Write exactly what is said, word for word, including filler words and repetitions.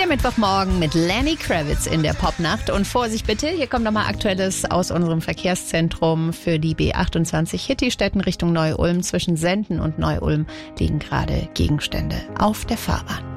Der Mittwochmorgen mit Lenny Kravitz in der Popnacht. Und Vorsicht bitte, hier kommt nochmal Aktuelles aus unserem Verkehrszentrum für die B achtundzwanzig Hitti-Städten Richtung Neu-Ulm. Zwischen Senden und Neu-Ulm liegen gerade Gegenstände auf der Fahrbahn.